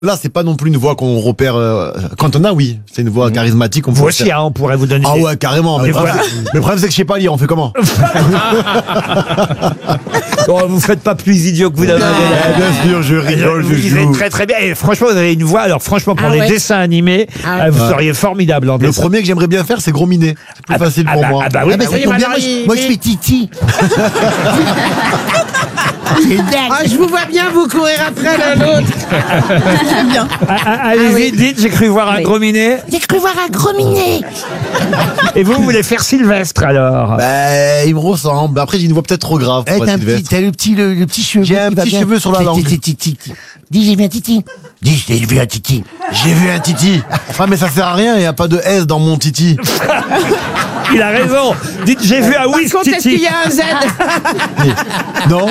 Là, c'est pas non plus une voix qu'on repère. Quand on a, oui, c'est une voix charismatique. Vous aussi, on pourrait vous donner. Ah ouais, carrément. Mais le problème, c'est que je sais pas lire. On fait comment? Bon, vous faites pas plus idiot que vous l'avez. Bien sûr, je rigole, je Vous joue. êtes très très bien. Et franchement, vous avez une voix. Alors franchement, pour les dessins animés, vous seriez formidable en Le dessin. premier que j'aimerais bien faire, c'est Grominer. C'est plus facile pour moi. Ah bah oui, Ah, mais ça tombe bien, moi, je suis Titi. Ah, je vous vois bien vous courir après l'un l'autre. Allez-y, dites, j'ai cru voir un gros minet. J'ai cru voir un gros minet. Et vous voulez faire Sylvestre alors? Bah, il me ressemble. Après, j'ai une voix peut-être trop grave. Eh, pour être t'as Sylvestre. le petit cheveu. J'ai un qui va petit bien. cheveu sur la langue. Titi. Dis, j'ai vu un titi. Dis, j'ai vu un titi. J'ai vu un titi. Ah, mais ça sert à rien, il n'y a pas de S dans mon titi. Il a raison. Dites, j'ai vu un Par Whisk contre, est-ce qu'il y Titi. a un Z? Non?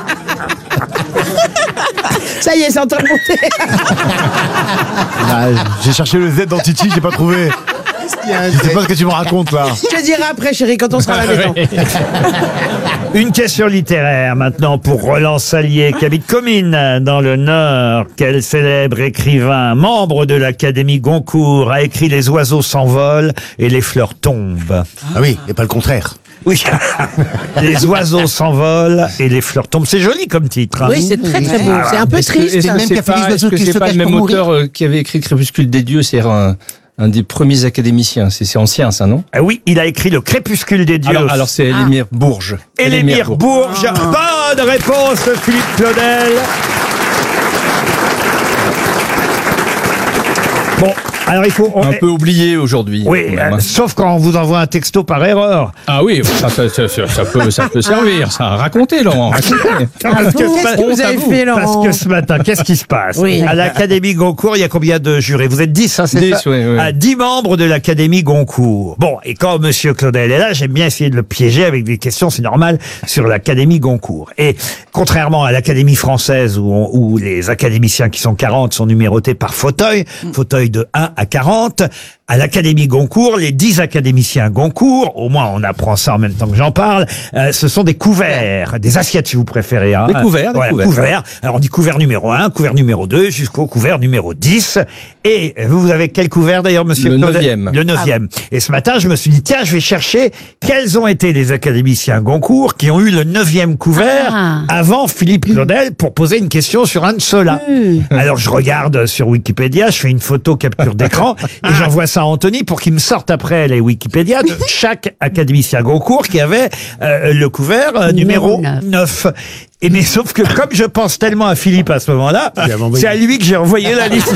Ça y est, c'est en train de monter. Ah, j'ai cherché le Z dans Titi, j'ai pas trouvé. Je sais pas ce que tu me racontes là. Je te dirai après, chérie, quand on sera à la maison. Une question littéraire maintenant pour Roland Salier qui habite Comines dans le Nord. Quel célèbre écrivain, membre de l'Académie Goncourt, a écrit Les oiseaux s'envolent et les fleurs tombent? Ah oui, et pas le contraire. Oui, Les oiseaux s'envolent et les fleurs tombent. C'est joli comme titre. Hein. Oui, c'est très très beau. C'est un peu triste. C'est le même qu'a fait les oiseaux qui se pas cachent le même pour auteur qui avait écrit Crépuscule des dieux, c'est un des premiers académiciens. C'est ancien, ça, non? Ah oui, il a écrit Le Crépuscule des dieux. Alors c'est Élémire Bourges. Élémire Bourges. Bonne réponse, Philippe Claudel. Bon, alors il faut... Un peu oublié aujourd'hui. Oui, quand même, hein. sauf quand on vous envoie un texto par erreur. Ah oui, ça peut servir, ça. Racontez, Laurent, racontez. Parce que Qu'est-ce que vous avez fait, Parce Laurent? que ce matin, qu'est-ce qui se passe? Oui. À l'Académie Goncourt, il y a combien de jurés? Vous êtes 10, hein, c'est 10, ça? oui. À 10 membres de l'Académie Goncourt. Bon, et quand Monsieur Claudel est là, j'aime bien essayer de le piéger avec des questions, c'est normal, sur l'Académie Goncourt. Et contrairement à l'Académie française où les académiciens qui sont 40 sont numérotés par fauteuil, fauteuil de 1 à 40, à l'Académie Goncourt, les 10 académiciens Goncourt, au moins on apprend ça en même temps que j'en parle, ce sont des couverts, des assiettes si vous préférez. Hein. Des couverts, Voilà, couverts. Alors on dit couvert numéro 1, couvert numéro 2, jusqu'au couvert numéro 10. Et vous avez quel couvert d'ailleurs, monsieur Le Claudel? 9e. Le 9e. Et ce matin, je me suis dit, tiens, je vais chercher quels ont été les académiciens Goncourt qui ont eu le 9e couvert avant Philippe Claudel pour poser une question sur un de ceux-là. Alors je regarde sur Wikipédia, je fais une photo capture d'écran et j'envoie ça à Anthony pour qu'il me sorte après les Wikipédia de chaque académicien Goncourt qui avait le couvert numéro 9. Et mais sauf que comme je pense tellement à Philippe à ce moment-là, c'est à lui que j'ai envoyé la liste.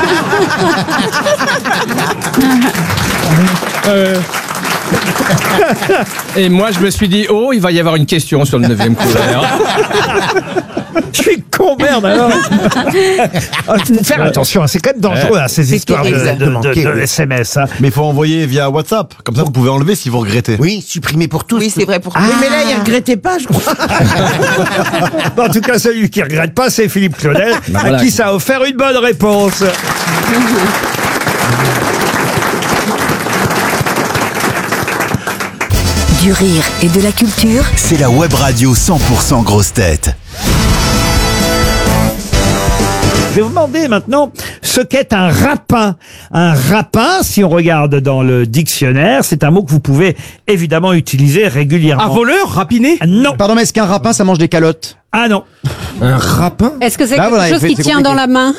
Et moi, je me suis dit, oh, il va y avoir une question sur le 9e couvert. Je suis con, merde, alors. Faut faire attention, c'est quand même dangereux, hein, ces histoires de SMS. Hein. Mais il faut envoyer via WhatsApp. Comme ça, vous pouvez enlever si vous regrettez. Oui, supprimer pour tous. Oui, c'est vrai pour Oui, mais là, il regrettait pas, je crois. En tout cas, celui qui regrette pas, c'est Philippe Claudel, à voilà. qui ça a offert une bonne réponse. Du rire et de la culture. C'est la web radio 100% grosse tête. Je vais vous demander maintenant ce qu'est un rapin. Un rapin, si on regarde dans le dictionnaire, c'est un mot que vous pouvez évidemment utiliser régulièrement. Un voleur, rapiné? Ah, non. Pardon, mais est-ce qu'un rapin, ça mange des calottes? Ah non. Un rapin? Est-ce que c'est Ah, quelque voilà, chose qui c'est tient compliqué. dans la main?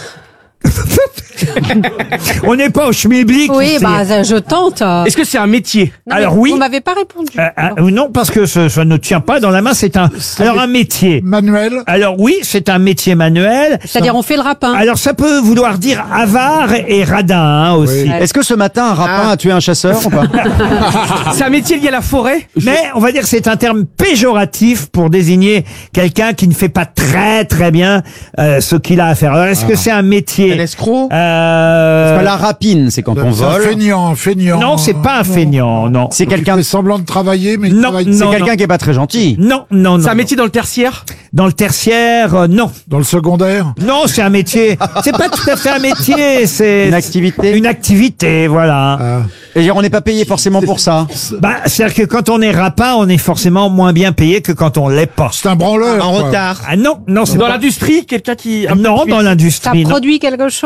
On n'est pas au schmilblick. Oui, ici. bah je tente. Est-ce que c'est un métier? Non, alors mais oui. Vous m'avez pas répondu. Non, parce que ça ne tient pas dans la main, c'est un métier. Manuel. Alors oui, c'est un métier manuel. C'est-à-dire on fait le rapin. Alors ça peut vouloir dire avare et radin hein, aussi. Est-ce que ce matin, un rapin a tué un chasseur ou pas? C'est un métier lié à la forêt? Mais on va dire que c'est un terme péjoratif pour désigner quelqu'un qui ne fait pas très très bien ce qu'il a à faire. Alors est-ce que c'est un métier? Un escroc? Euh, C'est pas la rapine, c'est quand on C'est un vole. feignant. Non, c'est pas un feignant, non. C'est quelqu'un qui fait semblant de travailler, mais il Non, travaille non. C'est quelqu'un qui est pas très gentil. Non, non, non. C'est un métier dans le tertiaire? Dans le tertiaire, non. dans le secondaire. Non, c'est un métier. C'est pas tout à fait un métier, c'est Une activité. une activité, voilà. Et on n'est pas payé forcément pour ça. Bah, c'est-à-dire que quand on est rapin, on est forcément moins bien payé que quand on l'est pas. C'est un branleur. En quoi. retard. Ah non, non, c'est Dans pas... l'industrie, quelqu'un qui... Non, dans Ça l'industrie. non. produit quelque chose?